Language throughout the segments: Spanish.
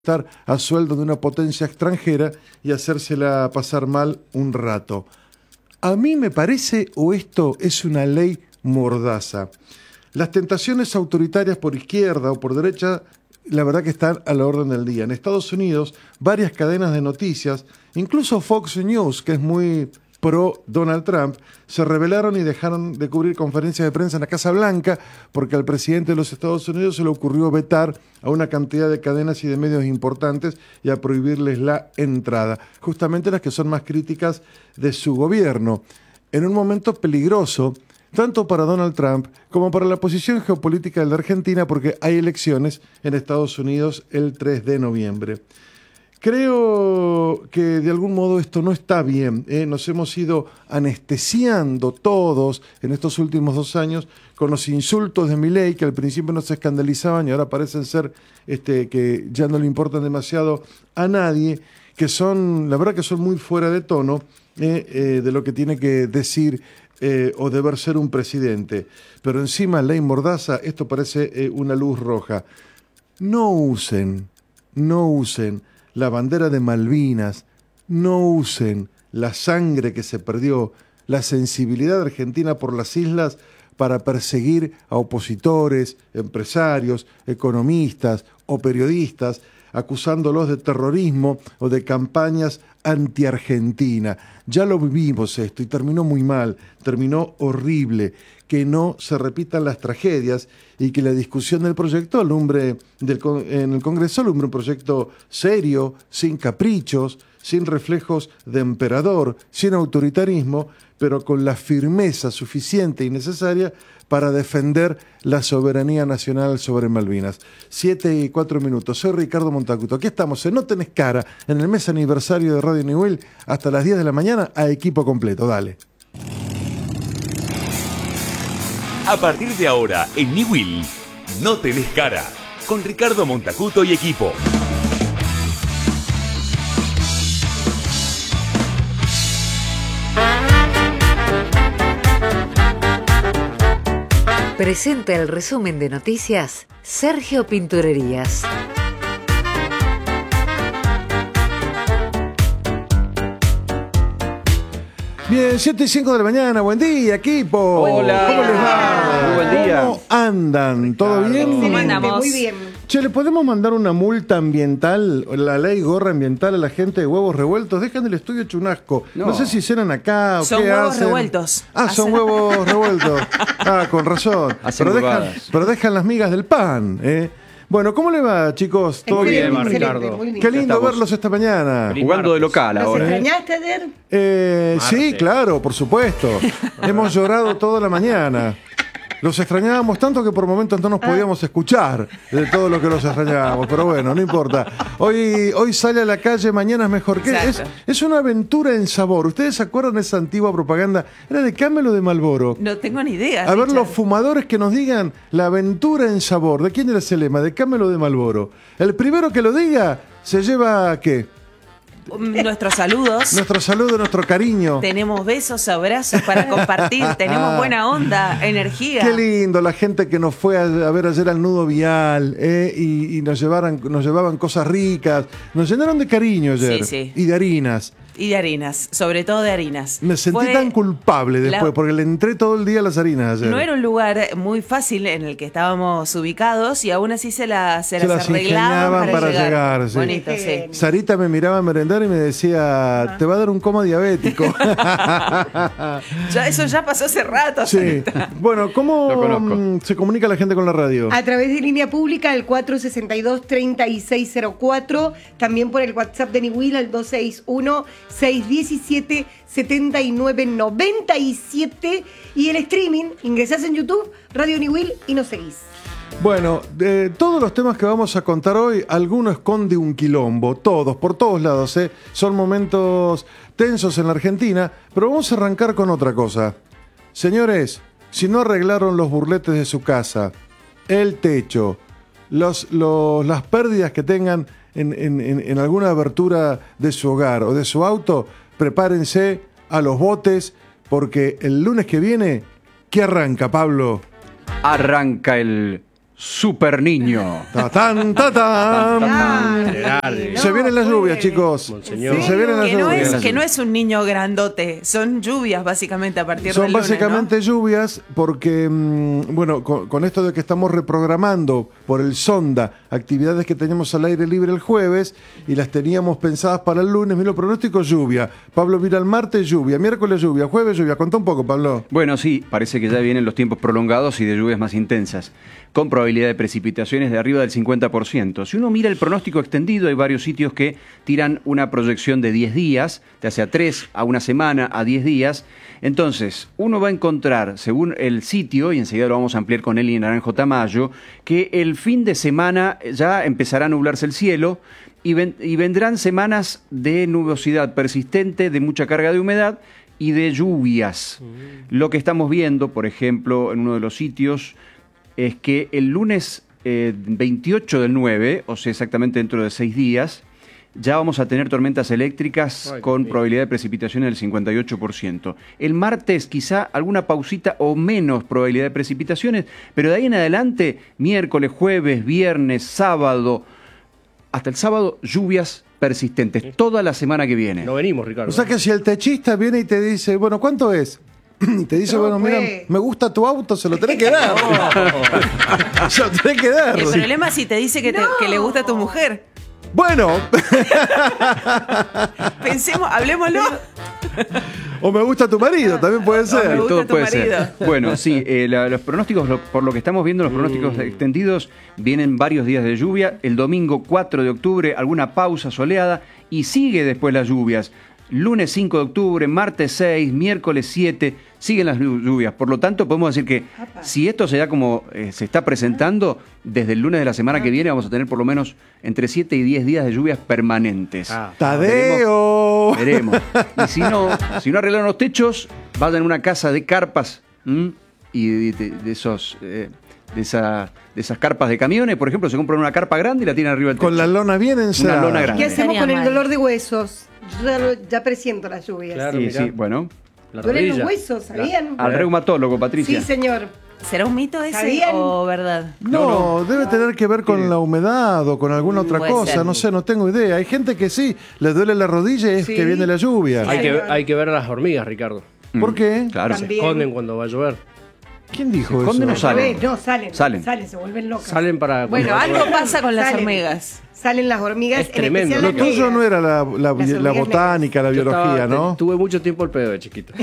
estar a sueldo de una potencia extranjera y hacérsela pasar mal un rato. A mí me parece, o esto es una ley mordaza. Las tentaciones autoritarias por izquierda o por derecha, la verdad que están a la orden del día. En Estados Unidos, varias cadenas de noticias, incluso Fox News, que es muy pro Donald Trump, se rebelaron y dejaron de cubrir conferencias de prensa en la Casa Blanca porque al presidente de los Estados Unidos se le ocurrió vetar a una cantidad de cadenas y de medios importantes y a prohibirles la entrada, justamente las que son más críticas de su gobierno, en un momento peligroso tanto para Donald Trump como para la posición geopolítica de la Argentina, porque hay elecciones en Estados Unidos el 3 de noviembre. Creo que de algún modo esto no está bien. Nos hemos ido anestesiando todos en estos últimos 2 años con los insultos de Milei, que al principio nos escandalizaban y ahora parecen ser que ya no le importan demasiado a nadie, que son, la verdad que son muy fuera de tono de lo que tiene que decir o deber ser un presidente. Pero encima, ley mordaza, esto parece una luz roja. No usen la bandera de Malvinas, no usen la sangre que se perdió, la sensibilidad argentina por las islas para perseguir a opositores, empresarios, economistas o periodistas, acusándolos de terrorismo o de campañas anti-Argentina. Ya lo vivimos esto y terminó muy mal, terminó horrible. Que no se repitan las tragedias y que la discusión del proyecto alumbre en el Congreso alumbre un proyecto serio, sin caprichos, sin reflejos de emperador, sin autoritarismo, pero con la firmeza suficiente y necesaria para defender la soberanía nacional sobre Malvinas. 7:04. Soy Ricardo Montacuto. Aquí estamos en No Tenés Cara, en el mes aniversario de Radio Newell, hasta las 10 de la mañana a equipo completo. Dale. A partir de ahora, en Newell, No Tenés Cara, con Ricardo Montacuto y equipo. Presenta el resumen de noticias Sergio Pinturerías. Bien, 7:05 de la mañana, buen día, equipo. Hola. ¿Cómo les va? Muy buen día. ¿Cómo andan? ¿Todo bien? Excelente, muy bien. Che, ¿le podemos mandar una multa ambiental, la ley gorra ambiental a la gente de Huevos Revueltos? Dejan el estudio hecho un asco. No sé si cenan acá o son qué hacen. Huevos revueltos. Son huevos revueltos. Con razón. Pero dejan las migas del pan, Bueno, ¿cómo le va, chicos? ¿Todo bien? Ricardo. Qué lindo verlos esta mañana. Jugando de local ahora. ¿Los extrañaste ayer? Sí, claro, por supuesto. Hemos llorado toda la mañana. Los extrañábamos tanto que por momentos no nos podíamos escuchar de todo lo que los extrañábamos, pero bueno, no importa. Hoy sale a la calle, mañana es mejor. ¿Qué? Es una aventura en sabor. ¿Ustedes se acuerdan de esa antigua propaganda? ¿Era de Camel o de Marlboro? No tengo ni idea. A ver, los fumadores que nos digan la aventura en sabor. ¿De quién era ese lema? ¿De Camel o de Marlboro? El primero que lo diga se lleva, ¿qué? Nuestros saludos. Nuestro saludo, nuestro cariño. Tenemos besos, abrazos para compartir. Tenemos buena onda, energía. Qué lindo la gente que nos fue a ver ayer al Nudo Vial y nos llevaban cosas ricas. Nos llenaron de cariño ayer. Sí. Y de harinas. Y de harinas, sobre todo de harinas. Me sentí tan culpable después, porque le entré todo el día a las harinas ayer. No era un lugar muy fácil en el que estábamos ubicados y aún así se las arreglaban para llegar. Sí. Bonito, sí. Sarita me miraba a merendar y me decía, te va a dar un coma diabético. Eso ya pasó hace rato. Sí. Sarita. Bueno, ¿cómo se comunica la gente con la radio? A través de línea pública al 462-3604, también por el WhatsApp de Newell al 261-617-7997 y el streaming, ingresás en YouTube, Radio Newell y nos seguís. Bueno, de todos los temas que vamos a contar hoy, alguno esconde un quilombo, todos, por todos lados, Son momentos tensos en la Argentina, pero vamos a arrancar con otra cosa. Señores, si no arreglaron los burletes de su casa, el techo, las pérdidas que tengan en alguna abertura de su hogar o de su auto, prepárense a los botes, porque el lunes que viene, ¿qué arranca, Pablo? Arranca el super niño. ¡Tatán, tatán! Dale, Se no, vienen las lluvias, pues. chicos. Monseñor. Se vienen las Que no, lluvias. que no es un niño grandote, son lluvias básicamente a partir Son del lunes, básicamente ¿no? lluvias porque, bueno, con esto de que estamos reprogramando por el Sonda actividades que teníamos al aire libre el jueves y las teníamos pensadas para el lunes, mira, pronóstico lluvia. Pablo, mira, el martes lluvia, miércoles lluvia, jueves lluvia. Contá un poco, Pablo. Bueno, sí, parece que ya vienen los tiempos prolongados y de lluvias más intensas, con probabilidad de precipitaciones de arriba del 50%. Si uno mira el pronóstico extendido, hay varios sitios que tiran una proyección de 10 días, ya sea 3 a una semana, a 10 días. Entonces, uno va a encontrar, según el sitio, y enseguida lo vamos a ampliar con Eli Naranjo Tamayo, que el fin de semana ya empezará a nublarse el cielo y vendrán semanas de nubosidad persistente, de mucha carga de humedad y de lluvias. Lo que estamos viendo, por ejemplo, en uno de los sitios, es que el lunes 28 del 9, o sea, exactamente dentro de 6 días, ya vamos a tener tormentas eléctricas con probabilidad de precipitación del 58%. El martes quizá alguna pausita o menos probabilidad de precipitaciones, pero de ahí en adelante, miércoles, jueves, viernes, sábado, hasta el sábado, lluvias persistentes, toda la semana que viene. No venimos, Ricardo. O sea que si el techista viene y te dice, bueno, ¿cuánto es? Y te dice, No, bueno, mira, pues. me gusta tu auto, se lo tenés que dar. Se lo tenés que dar. El problema es si te dice que le gusta a tu mujer. Bueno, Pensemos, hablemoslo. o me gusta tu marido, también puede me ser. gusta Todo tu puede marido. ser. Bueno, sí, los pronósticos, por lo que estamos viendo, los pronósticos extendidos, vienen varios días de lluvia. El domingo 4 de octubre, alguna pausa soleada y sigue después las lluvias. Lunes 5 de octubre, martes 6, miércoles 7, siguen las lluvias. Por lo tanto, podemos decir que si esto se da como se está presentando, desde el lunes de la semana que viene vamos a tener por lo menos entre 7 y 10 días de lluvias permanentes. Tadeo. Veremos. Y si no arreglaron los techos, vayan a una casa de carpas y de esas carpas de camiones, por ejemplo, se compran una carpa grande y la tienen arriba del techo. Con la lona bien encerrada. Una lona grande. ¿Qué hacemos Estaría con el mal. dolor de huesos? Yo ya presiento las lluvias. Claro. Sí, mirá. sí, bueno. La Duelen los rodilla. huesos, ¿sabían? Al reumatólogo, Patricia. Sí, señor. ¿Será un mito ese ¿Sabían? o verdad? No, debe tener que ver con la humedad o con alguna otra Puede cosa, ser. no sé, no tengo idea. Hay gente que sí, le duele la rodilla y es Sí. que viene la lluvia. Hay que ver a las hormigas, Ricardo. ¿Por qué? Claro. También. Se esconden cuando va a llover. ¿Quién dijo eso? esconden o salen? No, salen. Salen. Se vuelven locas. Salen para... Bueno, cuando va a algo llover. pasa con las Salen. hormigas. Salen las hormigas. Es tremendo. En Lo especial las tuyo negras. no era la hormigas botánica, la Yo biología, ¿no? Tuve mucho tiempo el pedo de chiquito.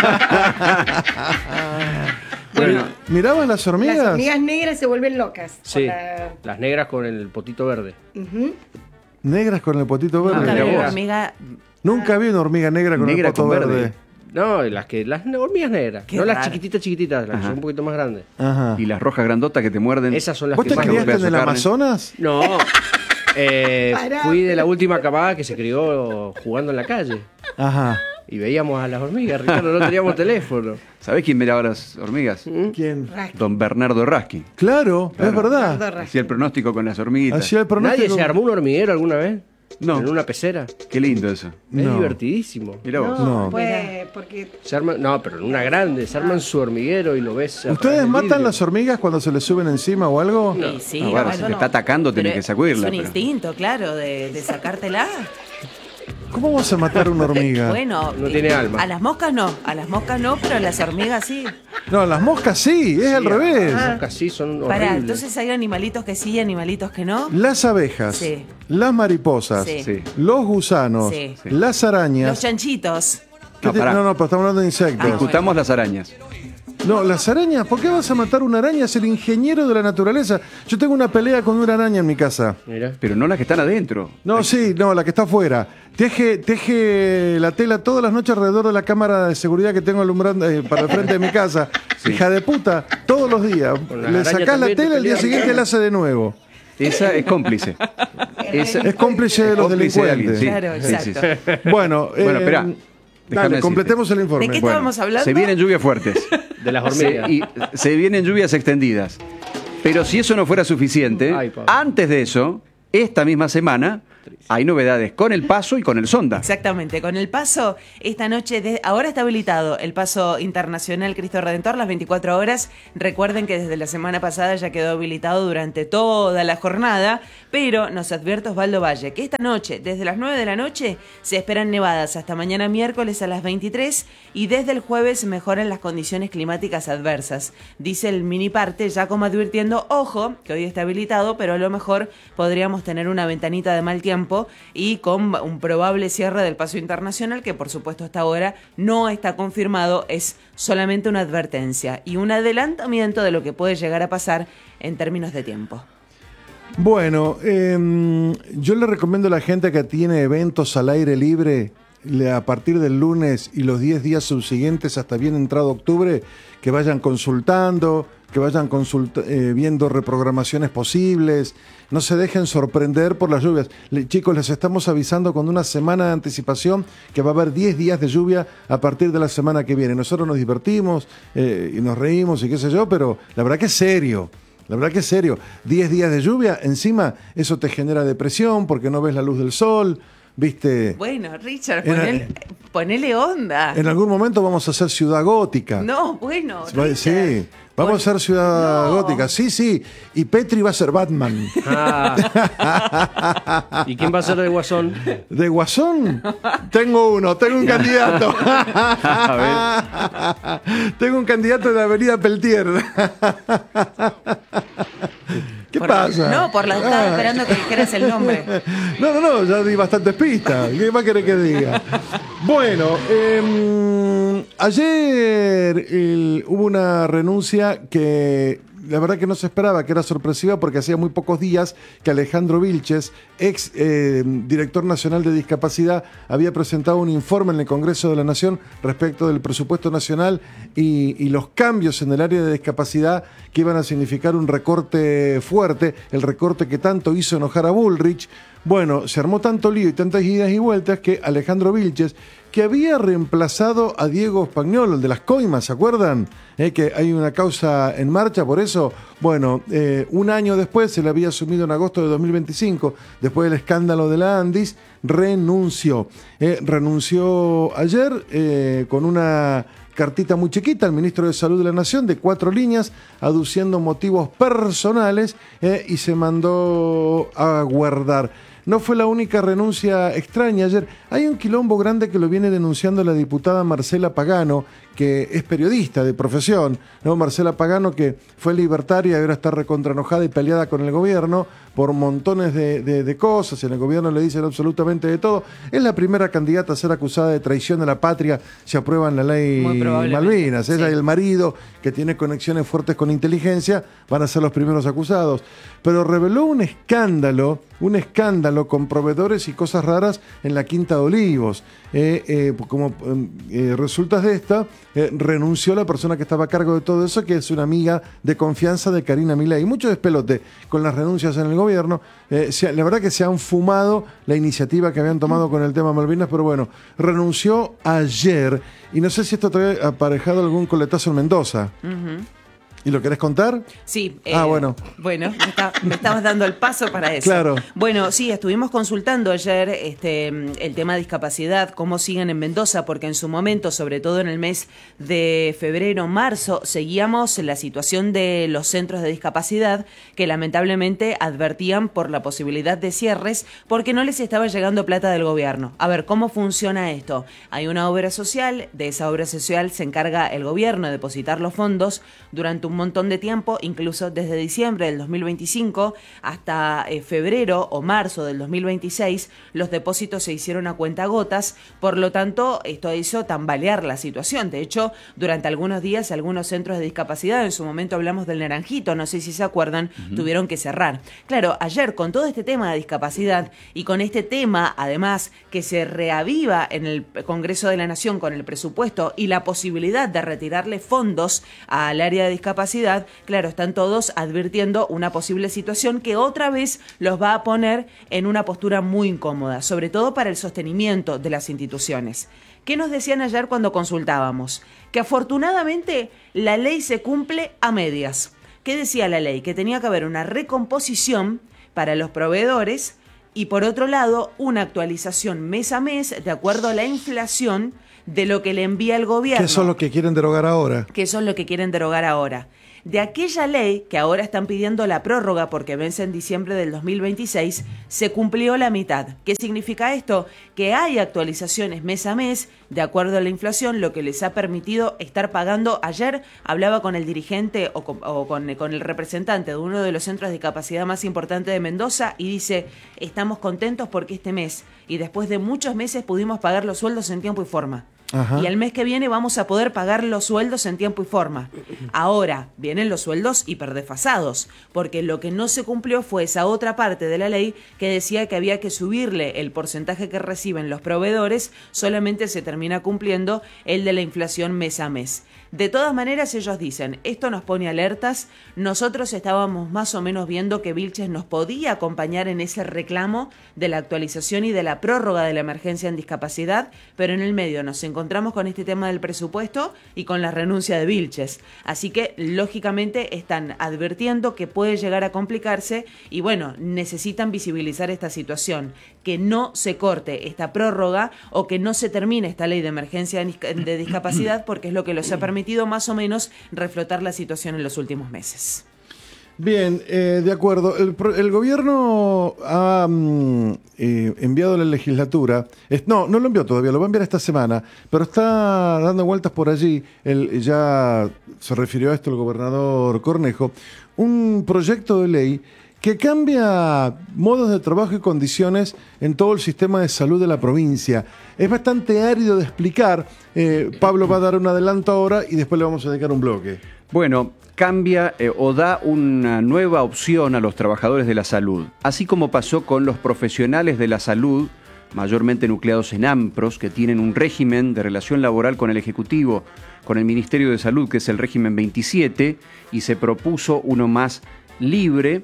Bueno, ¿mirabas las hormigas? Las hormigas negras se vuelven locas. Sí, Con la- las negras con el potito verde. Ujú. Negras con el potito verde. Nunca mira vi una vos. hormiga. Nunca vi una hormiga negra con Negra el poto con verde. verde. No, las hormigas negras. Qué No las raro. chiquititas, las que Ajá. son un poquito más grandes. Ajá. Y las rojas grandotas que te muerden. Esas son las ¿Vos que te más criaste pedazo en el de carne. Amazonas? No. Pará. Fui de la última camada que se crió jugando en la calle. Ajá. Y veíamos a las hormigas, Ricardo, no teníamos teléfono. ¿Sabés quién miraba las hormigas? ¿Quién? Don Bernardo Raskin. Claro, es verdad. Gordo Hacía el pronóstico con las hormiguitas. Hacía el pronóstico. ¿Nadie se armó un hormiguero alguna vez? No. ¿En una pecera? Qué lindo eso. Es No. divertidísimo. Mirá vos. No. Pues, porque No, pero en una grande, se arman su hormiguero y lo ves. a través ¿Ustedes del matan vidrio. las hormigas cuando se les suben encima o algo? Y sí, Ah, bueno, si te está atacando, tenés Pero que sacudirla, Es un pero- instinto, claro, de sacártela. ¿Cómo vas a matar una hormiga? Bueno, No tiene alma. A las moscas no, pero a las hormigas sí. No, las moscas sí, es al revés. Las moscas sí son Pará, horribles. entonces hay animalitos que sí y animalitos que no. Las abejas, Sí. las mariposas, Sí. Sí. los gusanos, Sí. las Los arañas. chanchitos. ¿Qué No, te- pará. no, pero estamos hablando de insectos. Discutamos las arañas. No, las arañas, ¿por qué vas a matar una araña? Es el ingeniero de la naturaleza. Yo tengo una pelea con una araña en mi casa. Mira. Pero no las que están adentro. No, sí, no, la que está afuera. Teje la tela todas las noches alrededor de la cámara de seguridad que tengo alumbrando para el frente de mi casa. Sí. Hija de puta, todos los días. Con la Le araña sacás la también te tela, el día peleas. siguiente la hace de nuevo. Esa es cómplice. Esa Es cómplice de los cómplice de delincuentes. alguien, Claro, sí, sí, exacto. sí. Bueno, Bueno, esperá. Déjame Dale, decirte. completemos el informe. ¿De qué Bueno, estábamos hablando? Se vienen lluvias fuertes. De las hormigas. Se vienen lluvias extendidas. Pero si eso no fuera suficiente, Ay, Pablo. antes de eso, esta misma semana, Hay novedades con el paso y con el sonda. Exactamente, con el paso, esta noche, ahora está habilitado el paso internacional Cristo Redentor, las 24 horas. Recuerden que desde la semana pasada ya quedó habilitado durante toda la jornada, pero nos advierte Osvaldo Valle que esta noche, desde las 9 de la noche, se esperan nevadas hasta mañana miércoles a las 23 y desde el jueves mejoran las condiciones climáticas adversas. Dice el Miniparte, ya como advirtiendo, ojo, que hoy está habilitado, pero a lo mejor podríamos tener una ventanita de mal tiempo y con un probable cierre del paso internacional que por supuesto hasta ahora no está confirmado, es solamente una advertencia y un adelantamiento de lo que puede llegar a pasar en términos de tiempo. Bueno, yo le recomiendo a la gente que tiene eventos al aire libre a partir del lunes y los 10 días subsiguientes hasta bien entrado octubre, que vayan consultando, que vayan viendo reprogramaciones posibles, no se dejen sorprender por las lluvias. Chicos, les estamos avisando con una semana de anticipación que va a haber 10 días de lluvia a partir de la semana que viene. Nosotros nos divertimos y nos reímos y qué sé yo, pero la verdad que es serio. La verdad que es serio. 10 días de lluvia, encima eso te genera depresión porque no ves la luz del sol. ¿Viste? Bueno, Richard, ponele onda. En algún momento vamos a hacer Ciudad Gótica. No, bueno, Richard. Sí, vamos a hacer Ciudad Gótica. Sí. Y Petri va a ser Batman. ¿Y quién va a ser de Guasón? ¿De Guasón? Tengo un candidato. Tengo un candidato de la Avenida Peltier. ¿Qué pasa? No, por la estaba esperando que dijeras el nombre. No, ya di bastantes pistas. ¿Qué más querés que diga? Bueno, ayer hubo una renuncia que la verdad que no se esperaba, que era sorpresiva porque hacía muy pocos días que Alejandro Vilches, ex director nacional de discapacidad, había presentado un informe en el Congreso de la Nación respecto del presupuesto nacional y los cambios en el área de discapacidad que iban a significar un recorte fuerte, el recorte que tanto hizo enojar a Bullrich. Bueno, se armó tanto lío y tantas idas y vueltas que Alejandro Vilches, que había reemplazado a Diego Spagnolo, el de las coimas, ¿se acuerdan? Que hay una causa en marcha por eso. Bueno, un año después, se le había asumido en agosto de 2025, después del escándalo de la Andis, renunció. Renunció ayer con una cartita muy chiquita al ministro de Salud de la Nación de 4 líneas, aduciendo motivos personales y se mandó a guardar. No fue la única renuncia extraña ayer. Hay un quilombo grande que lo viene denunciando la diputada Marcela Pagano, que es periodista de profesión, ¿no? Marcela Pagano, que fue libertaria y ahora está recontraenojada y peleada con el gobierno por montones de cosas. En el gobierno le dicen absolutamente de todo. Es la primera candidata a ser acusada de traición de la patria si aprueban la ley Malvinas. Ella y el marido, que tiene conexiones fuertes con inteligencia, van a ser los primeros acusados. Pero reveló un escándalo con proveedores y cosas raras en la Quinta de Olivos. Como resultas de esta, renunció la persona que estaba a cargo de todo eso, que es una amiga de confianza de Karina Milei. Mucho despelote con las renuncias en el gobierno. La verdad que se han fumado la iniciativa que habían tomado con el tema Malvinas, pero bueno, renunció ayer. Y no sé si esto te había aparejado algún coletazo en Mendoza. ¿Y lo querés contar? Sí. Bueno. Bueno, me estabas dando el paso para eso. Claro. Bueno, sí, estuvimos consultando ayer el tema de discapacidad, cómo siguen en Mendoza, porque en su momento, sobre todo en el mes de febrero, marzo, seguíamos la situación de los centros de discapacidad que lamentablemente advertían por la posibilidad de cierres porque no les estaba llegando plata del gobierno. A ver, ¿cómo funciona esto? Hay una obra social, de esa obra social se encarga el gobierno de depositar los fondos durante un montón de tiempo, incluso desde diciembre del 2025 hasta febrero o marzo del 2026, los depósitos se hicieron a cuentagotas, por lo tanto, esto hizo tambalear la situación. De hecho, durante algunos días, algunos centros de discapacidad, en su momento hablamos del Naranjito, no sé si se acuerdan, tuvieron que cerrar. Claro, ayer con todo este tema de discapacidad y con este tema, además, que se reaviva en el Congreso de la Nación con el presupuesto y la posibilidad de retirarle fondos al área de discapacidad, claro, están todos advirtiendo una posible situación que otra vez los va a poner en una postura muy incómoda, sobre todo para el sostenimiento de las instituciones. ¿Qué nos decían ayer cuando consultábamos? Que afortunadamente la ley se cumple a medias. ¿Qué decía la ley? Que tenía que haber una recomposición para los proveedores y por otro lado, una actualización mes a mes de acuerdo a la inflación de lo que le envía el gobierno. Que eso es lo que quieren derogar ahora. Que eso es lo que quieren derogar ahora. De aquella ley que ahora están pidiendo la prórroga porque vence en diciembre del 2026, se cumplió la mitad. ¿Qué significa esto? Que hay actualizaciones mes a mes de acuerdo a la inflación, lo que les ha permitido estar pagando. Ayer hablaba con el dirigente o con el representante de uno de los centros de discapacidad más importantes de Mendoza y dice, estamos contentos porque este mes y después de muchos meses pudimos pagar los sueldos en tiempo y forma. Ajá. Y el mes que viene vamos a poder pagar los sueldos en tiempo y forma. Ahora vienen los sueldos hiperdesfasados, porque lo que no se cumplió fue esa otra parte de la ley que decía que había que subirle el porcentaje que reciben los proveedores, solamente se termina cumpliendo el de la inflación mes a mes. De todas maneras, ellos dicen, esto nos pone alertas, nosotros estábamos más o menos viendo que Vilches nos podía acompañar en ese reclamo de la actualización y de la prórroga de la emergencia en discapacidad, pero en el medio nos encontramos con este tema del presupuesto y con la renuncia de Vilches. Así que, lógicamente, están advirtiendo que puede llegar a complicarse y, bueno, necesitan visibilizar esta situación, que no se corte esta prórroga o que no se termine esta ley de emergencia de discapacidad, porque es lo que los ha permitido más o menos reflotar la situación en los últimos meses. Bien, de acuerdo. El gobierno ha enviado a la legislatura, no lo envió todavía, lo va a enviar esta semana, pero está dando vueltas por allí, ya se refirió a esto el gobernador Cornejo, un proyecto de ley que cambia modos de trabajo y condiciones en todo el sistema de salud de la provincia. Es bastante árido de explicar. Pablo va a dar un adelanto ahora y después le vamos a dedicar un bloque. Bueno, cambia o da una nueva opción a los trabajadores de la salud, así como pasó con los profesionales de la salud, mayormente nucleados en AMPROS, que tienen un régimen de relación laboral con el Ejecutivo, con el Ministerio de Salud, que es el régimen 27, y se propuso uno más libre.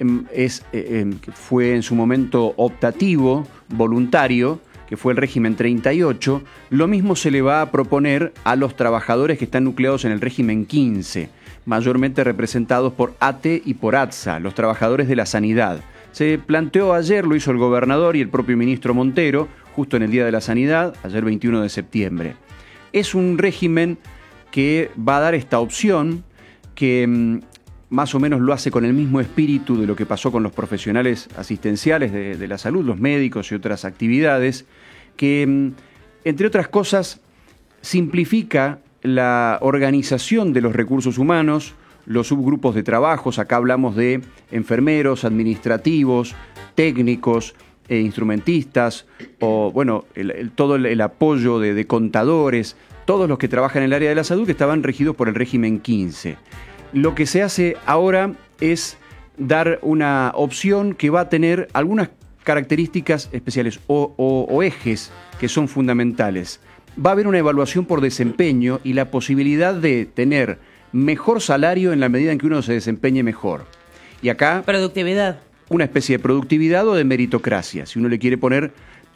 Fue en su momento optativo, voluntario, que fue el régimen 38, lo mismo se le va a proponer a los trabajadores que están nucleados en el régimen 15, mayormente representados por ATE y por ATSA, los trabajadores de la sanidad. Se planteó ayer, lo hizo el gobernador y el propio ministro Montero, justo en el Día de la Sanidad, ayer 21 de septiembre. Es un régimen que va a dar esta opción, que más o menos lo hace con el mismo espíritu de lo que pasó con los profesionales asistenciales de la salud, los médicos y otras actividades, que, entre otras cosas, simplifica la organización de los recursos humanos, los subgrupos de trabajos. Acá hablamos de enfermeros, administrativos, técnicos, instrumentistas, o bueno, todo el apoyo de contadores, todos los que trabajan en el área de la salud que estaban regidos por el régimen 15. Lo que se hace ahora es dar una opción que va a tener algunas características especiales o ejes que son fundamentales. Va a haber una evaluación por desempeño y la posibilidad de tener mejor salario en la medida en que uno se desempeñe mejor. Y acá... productividad. Una especie de productividad o de meritocracia, si uno le quiere poner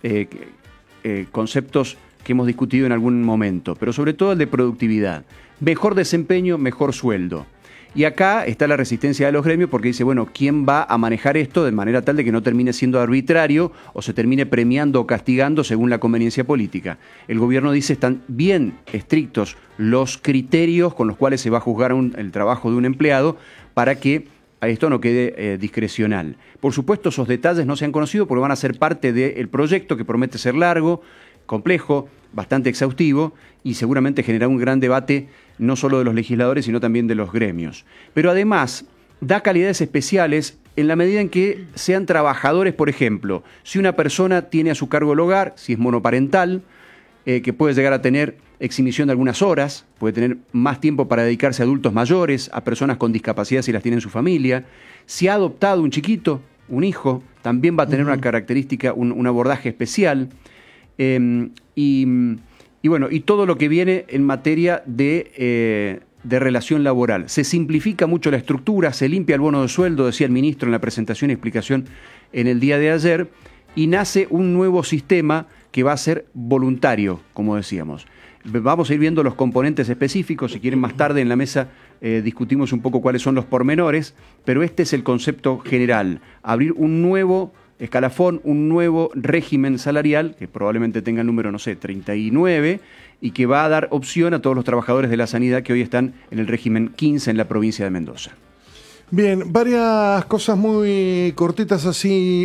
conceptos que hemos discutido en algún momento, pero sobre todo el de productividad. Mejor desempeño, mejor sueldo. Y acá está la resistencia de los gremios porque dice, bueno, ¿quién va a manejar esto de manera tal de que no termine siendo arbitrario o se termine premiando o castigando según la conveniencia política? El gobierno dice, están bien estrictos los criterios con los cuales se va a juzgar el trabajo de un empleado para que esto no quede discrecional. Por supuesto, esos detalles no se han conocido porque van a ser parte del proyecto que promete ser largo, complejo, bastante exhaustivo y seguramente generará un gran debate no solo de los legisladores, sino también de los gremios. Pero además da calidades especiales en la medida en que sean trabajadores, por ejemplo, si una persona tiene a su cargo el hogar, si es monoparental, que puede llegar a tener exhibición de algunas horas, puede tener más tiempo para dedicarse a adultos mayores, a personas con discapacidad si las tiene en su familia, si ha adoptado un chiquito, un hijo, también va a tener una característica, un abordaje especial. Y bueno, y todo lo que viene en materia de relación laboral. Se simplifica mucho la estructura, se limpia el bono de sueldo, decía el ministro en la presentación y explicación en el día de ayer, y nace un nuevo sistema que va a ser voluntario, como decíamos. Vamos a ir viendo los componentes específicos, si quieren más tarde en la mesa discutimos un poco cuáles son los pormenores, pero este es el concepto general, abrir un nuevo escalafón, un nuevo régimen salarial, que probablemente tenga el número, 39, y que va a dar opción a todos los trabajadores de la sanidad que hoy están en el régimen 15 en la provincia de Mendoza. Bien, varias cosas muy cortitas así,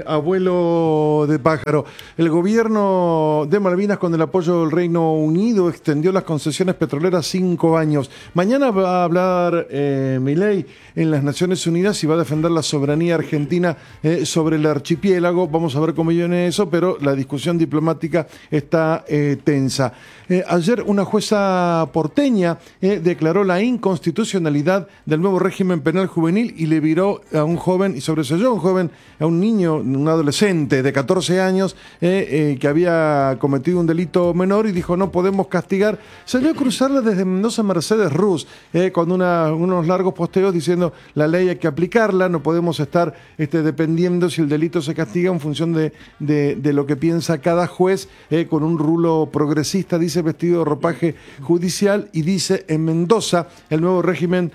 abuelo de pájaro. El gobierno de Malvinas, con el apoyo del Reino Unido, extendió las concesiones petroleras 5 años. Mañana va a hablar Milei en las Naciones Unidas y va a defender la soberanía argentina sobre el archipiélago. Vamos a ver cómo viene eso, pero la discusión diplomática está tensa. Ayer una jueza porteña declaró la inconstitucionalidad del nuevo régimen penal juvenil y le viró a un joven y sobreseyó a un niño, un adolescente de 14 años que había cometido un delito menor y dijo no podemos castigar. Salió a cruzarla desde Mendoza a Mercedes Ruz con unos largos posteos diciendo la ley hay que aplicarla, no podemos estar dependiendo si el delito se castiga en función de lo que piensa cada juez, con un rulo progresista, dice, vestido de ropaje judicial, y dice en Mendoza el nuevo régimen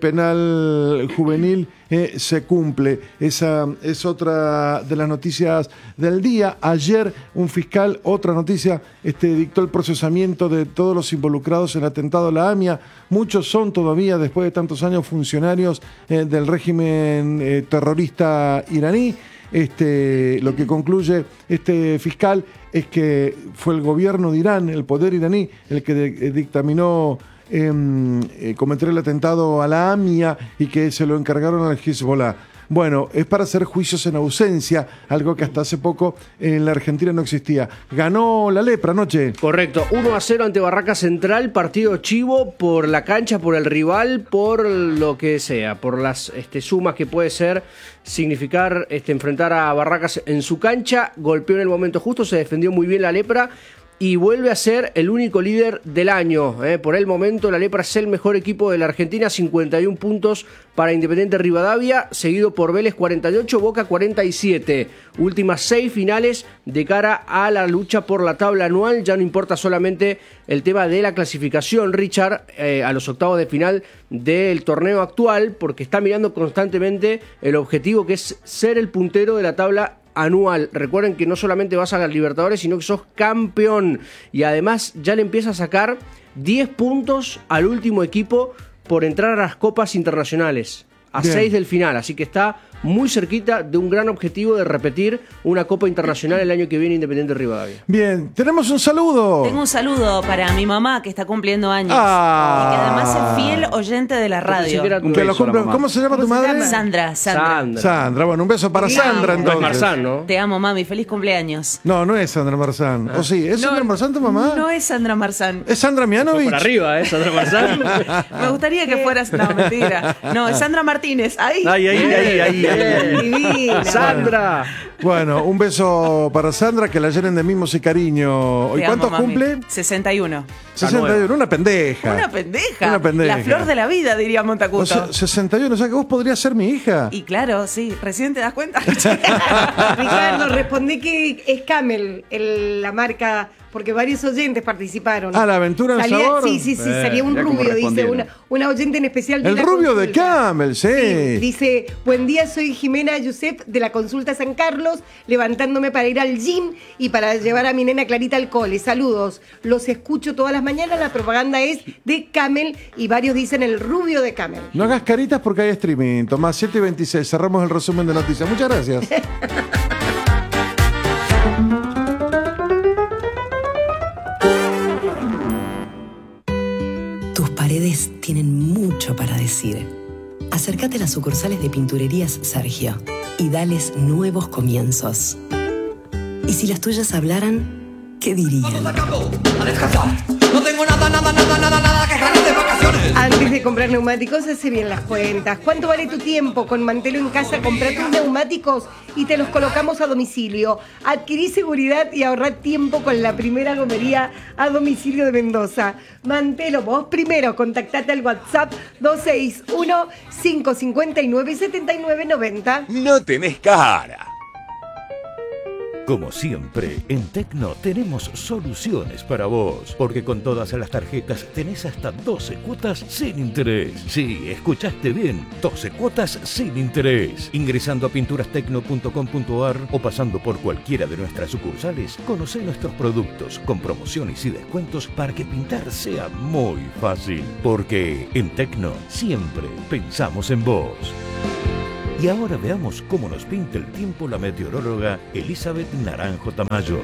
penal juvenil se cumple. Esa es otra de las noticias del día. Ayer un fiscal, otra noticia, dictó el procesamiento de todos los involucrados en el atentado a la AMIA. Muchos son todavía, después de tantos años, funcionarios del régimen terrorista iraní. Lo que concluye este fiscal es que fue el gobierno de Irán, el poder iraní, el que dictaminó cometer el atentado a la AMIA y que se lo encargaron al Hezbollah. Bueno, es para hacer juicios en ausencia, algo que hasta hace poco en la Argentina no existía. Ganó la Lepra anoche. Correcto, 1-0 ante Barracas Central, partido chivo por la cancha, por el rival, por lo que sea, por las sumas que puede significar enfrentar a Barracas en su cancha. Golpeó en el momento justo, se defendió muy bien la Lepra y vuelve a ser el único líder del año. Por el momento la Lepra es el mejor equipo de la Argentina, 51 puntos para Independiente Rivadavia, seguido por Vélez 48, Boca 47. Últimas 6 finales de cara a la lucha por la tabla anual. Ya no importa solamente el tema de la clasificación, Richard, a los octavos de final del torneo actual, porque está mirando constantemente el objetivo que es ser el puntero de la tabla anual. Recuerden que no solamente vas a las Libertadores, sino que sos campeón. Y además ya le empieza a sacar 10 puntos al último equipo por entrar a las copas internacionales. A 6 del final. Así que está muy cerquita de un gran objetivo de repetir una Copa Internacional el año que viene Independiente Rivadavia. Bien, tenemos un saludo. Tengo un saludo para mi mamá que está cumpliendo años. Y que además es fiel oyente de la radio. ¿Cómo se llama tu madre? Sandra. Bueno, un beso para Sandra entonces. No es Marzán, ¿no? Te amo, mami. Feliz cumpleaños. No es Sandra Marzán. ¿O sí? ¿Es Sandra Marzán tu mamá? No es Sandra Marzán. ¿Es Sandra Mianovich? Por arriba, Sandra Marzán. Me gustaría que fueras... No, mentira. No, es Sandra Martínez. Ahí. Divina. Sandra. Bueno, un beso para Sandra, que la llenen de mimos y cariño. ¿Y cuántos cumple? 61. 61, una pendeja. Una pendeja. La flor de la vida, diría Montacuto. O sea, 61, o sea que vos podrías ser mi hija. Y claro, sí, recién te das cuenta. Ricardo, respondí que es Camel la marca, porque varios oyentes participaron. ¿La aventura en sabor? Sí, salía un rubio, dice una oyente en especial. El rubio de Camel, sí. Dice, buen día, soy Jimena Yusef de la Consulta San Carlos, levantándome para ir al gym y para llevar a mi nena Clarita al cole. Saludos, los escucho todas las mañanas, la propaganda es de Camel y varios dicen el rubio de Camel. No hagas caritas porque hay streaming. Tomás, 7:26, cerramos el resumen de noticias. Muchas gracias. Tus paredes tienen mucho para decir. Acércate a las sucursales de Pinturerías Sergio y dales nuevos comienzos. Y si las tuyas hablaran, ¿qué dirían? No tengo nada que ganar de vacaciones. Antes de comprar neumáticos, hace bien las cuentas. ¿Cuánto vale tu tiempo? Con Mantelo en casa, comprá tus neumáticos y te los colocamos a domicilio. Adquirí seguridad y ahorrá tiempo con la primera gomería a domicilio de Mendoza. Mantelo, vos primero, contactate al WhatsApp 261-559-7990. No tenés cara. Como siempre, en Tecno tenemos soluciones para vos, porque con todas las tarjetas tenés hasta 12 cuotas sin interés. Sí, escuchaste bien, 12 cuotas sin interés. Ingresando a pinturastecno.com.ar o pasando por cualquiera de nuestras sucursales, conocé nuestros productos con promociones y descuentos para que pintar sea muy fácil. Porque en Tecno siempre pensamos en vos. Y ahora veamos cómo nos pinta el tiempo la meteoróloga Elizabeth Naranjo Tamayo.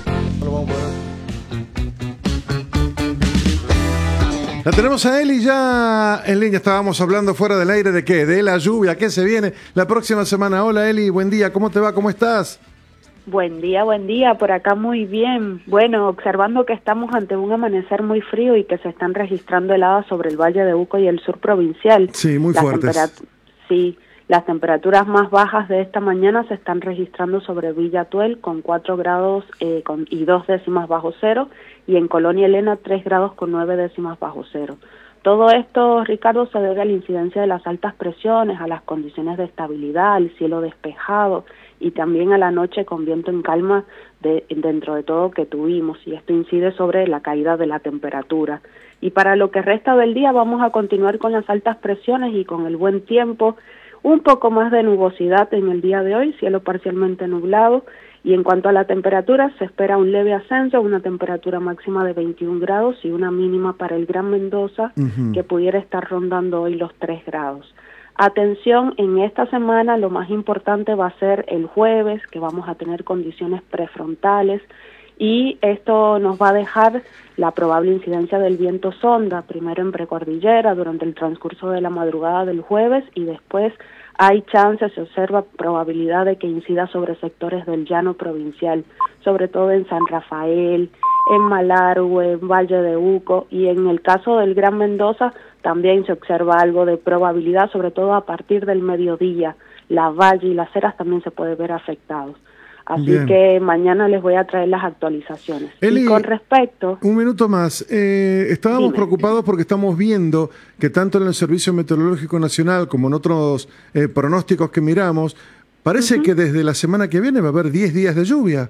La tenemos a Eli ya en línea. Estábamos hablando fuera del aire de qué, de la lluvia, qué se viene la próxima semana. Hola Eli, buen día, ¿cómo te va? ¿Cómo estás? Buen día, por acá muy bien. Bueno, observando que estamos ante un amanecer muy frío y que se están registrando heladas sobre el Valle de Uco y el sur provincial. Sí, muy fuertes. Sí. Las temperaturas más bajas de esta mañana se están registrando sobre Villa Tuel con 4 grados y 2 décimas bajo cero, y en Colonia Elena 3 grados con 9 décimas bajo cero. Todo esto, Ricardo, se debe a la incidencia de las altas presiones, a las condiciones de estabilidad, al cielo despejado y también a la noche con viento en calma dentro de todo que tuvimos, y esto incide sobre la caída de la temperatura. Y para lo que resta del día vamos a continuar con las altas presiones y con el buen tiempo. Un poco más de nubosidad en el día de hoy, cielo parcialmente nublado, y en cuanto a la temperatura se espera un leve ascenso, una temperatura máxima de 21 grados y una mínima para el Gran Mendoza que pudiera estar rondando hoy los 3 grados. Atención, en esta semana lo más importante va a ser el jueves, que vamos a tener condiciones prefrontales, y esto nos va a dejar la probable incidencia del viento sonda, primero en precordillera durante el transcurso de la madrugada del jueves, y después hay chance, se observa probabilidad de que incida sobre sectores del llano provincial, sobre todo en San Rafael, en Malargüe, en Valle de Uco, y en el caso del Gran Mendoza también se observa algo de probabilidad, sobre todo a partir del mediodía. La Valle y Las Heras también se puede ver afectados. Así Bien. que mañana les voy a traer las actualizaciones. Eli, y con respecto... Un minuto más. Estábamos preocupados porque estamos viendo que tanto en el Servicio Meteorológico Nacional como en otros pronósticos que miramos, parece que desde la semana que viene va a haber 10 días de lluvia.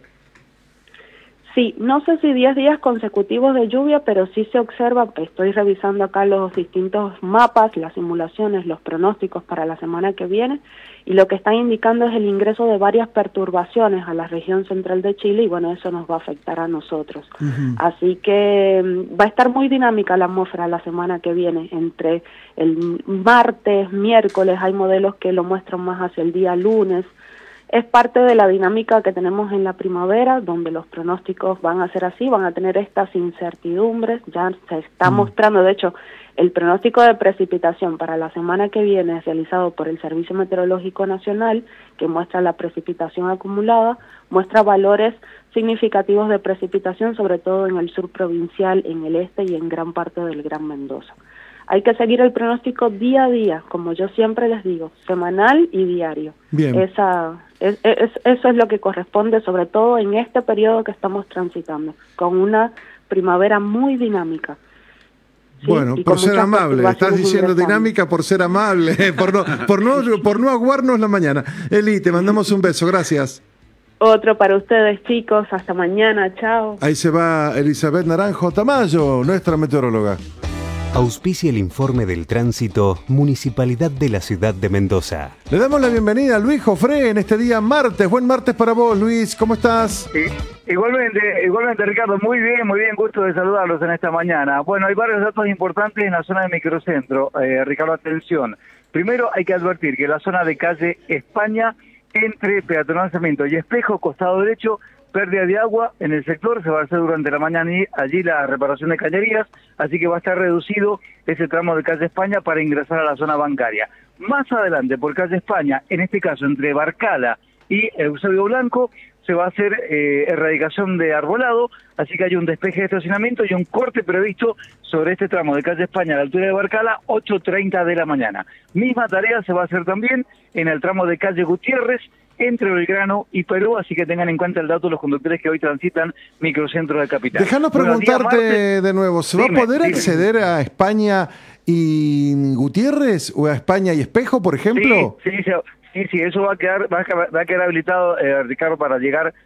Sí, no sé si 10 días consecutivos de lluvia, pero sí se observa, estoy revisando acá los distintos mapas, las simulaciones, los pronósticos para la semana que viene, y lo que están indicando es el ingreso de varias perturbaciones a la región central de Chile, y bueno, eso nos va a afectar a nosotros. Así que va a estar muy dinámica la atmósfera la semana que viene. Entre el martes, miércoles, hay modelos que lo muestran más hacia el día lunes. Es parte de la dinámica que tenemos en la primavera, donde los pronósticos van a ser así, van a tener estas incertidumbres. Ya se está mostrando, de hecho, el pronóstico de precipitación para la semana que viene es realizado por el Servicio Meteorológico Nacional, que muestra la precipitación acumulada, muestra valores significativos de precipitación, sobre todo en el sur provincial, en el este y en gran parte del Gran Mendoza. Hay que seguir el pronóstico día a día, como yo siempre les digo, semanal y diario. Bien. Eso es lo que corresponde, sobre todo en este periodo que estamos transitando, con una primavera muy dinámica. ¿Sí? Bueno, por ser amable, estás diciendo dinámica por ser amable, por no aguarnos la mañana. Eli, te mandamos un beso, gracias. Otro para ustedes, chicos, hasta mañana, chao. Ahí se va Elizabeth Naranjo Tamayo, nuestra meteoróloga. Auspicia el informe del tránsito Municipalidad de la Ciudad de Mendoza. Le damos la bienvenida a Luis Jofré en este día martes. Buen martes para vos, Luis. ¿Cómo estás? Sí, igualmente, Ricardo. Muy bien, gusto de saludarlos en esta mañana. Bueno, hay varios datos importantes en la zona de microcentro. Ricardo, atención. Primero, hay que advertir que la zona de calle España, entre Peatonal Cemento y Espejo, costado derecho, pérdida de agua en el sector, se va a hacer durante la mañana y allí la reparación de cañerías, así que va a estar reducido ese tramo de calle España para ingresar a la zona bancaria. Más adelante, por calle España, en este caso entre Barcala y Eusebio Blanco, se va a hacer erradicación de arbolado, así que hay un despeje de estacionamiento y un corte previsto sobre este tramo de calle España a la altura de Barcala, 8:30 de la mañana. Misma tarea se va a hacer también en el tramo de calle Gutiérrez, entre Belgrano y Perú, así que tengan en cuenta el dato los conductores que hoy transitan microcentro de capital. Déjanos preguntarte de nuevo, ¿se va a poder acceder a España y Gutiérrez o a España y Espejo, por ejemplo? Sí, eso va a quedar habilitado, Ricardo, para llegar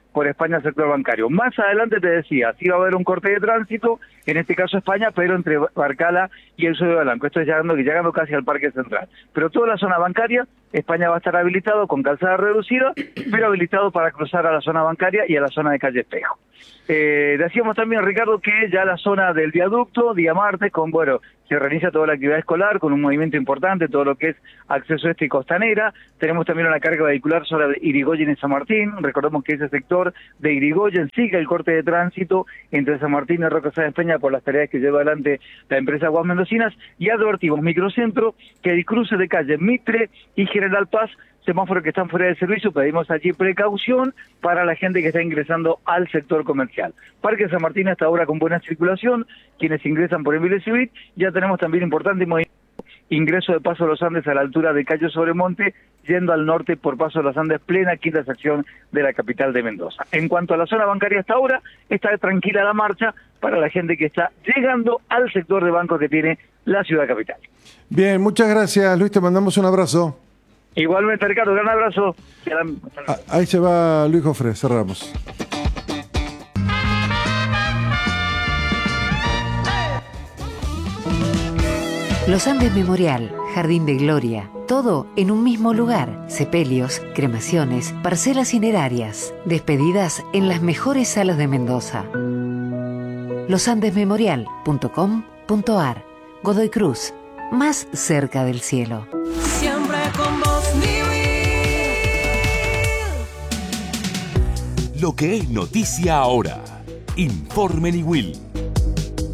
por España al sector bancario. Más adelante te decía, sí va a haber un corte de tránsito, en este caso España, pero entre Barcala y el Suelo de Blanco. Esto es llegando casi al Parque Central. Pero toda la zona bancaria, España va a estar habilitado con calzada reducida, pero habilitado para cruzar a la zona bancaria y a la zona de calle Espejo. Decíamos también, Ricardo, que ya la zona del viaducto, día martes, se realiza toda la actividad escolar con un movimiento importante, todo lo que es acceso este y costanera. Tenemos también una carga vehicular sobre Irigoyen y San Martín. Recordemos que ese sector de Irigoyen sigue el corte de tránsito entre San Martín y Roca Sáenz Peña por las tareas que lleva adelante la empresa Aguas Mendocinas. Y advertimos, microcentro, que el cruce de calle Mitre y General Paz, semáforos que están fuera de servicio, pedimos allí precaución para la gente que está ingresando al sector comercial. Parque San Martín hasta ahora con buena circulación, quienes ingresan por Emilio Civit, ya tenemos también importante ingreso de Paso de los Andes a la altura de Cayo Sobremonte, yendo al norte por Paso de los Andes, plena quinta sección de la capital de Mendoza. En cuanto a la zona bancaria hasta ahora, está tranquila la marcha para la gente que está llegando al sector de bancos que tiene la ciudad capital. Bien, muchas gracias, Luis, te mandamos un abrazo. Igualmente, Ricardo, gran abrazo. Ahí se va Luis Jofre, cerramos. Los Andes Memorial, Jardín de Gloria, todo en un mismo lugar. Sepelios, cremaciones, parcelas cinerarias, despedidas en las mejores salas de Mendoza. losandesmemorial.com.ar. Godoy Cruz, más cerca del cielo. Siempre con vos, Lo que es noticia ahora. Informe Niwil.